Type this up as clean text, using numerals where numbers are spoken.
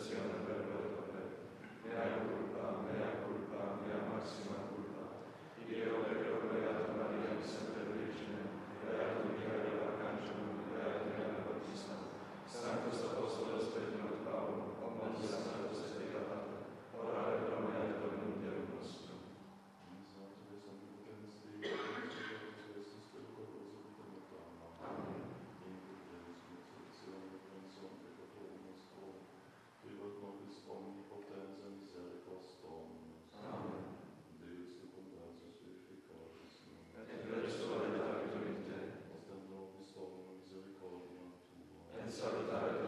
tentazione per mea culpa, mea massima culpa. Io ho pregato Maria, sempre Vergine, beato Michele Arcangelo, beato Giovanni Battista, Sanctus Apostolos Petro et Paolo, omnes santos et beata, ora et pro nobis Deum nostrum. Amen. Amen. Et resurrecta in te, et salutare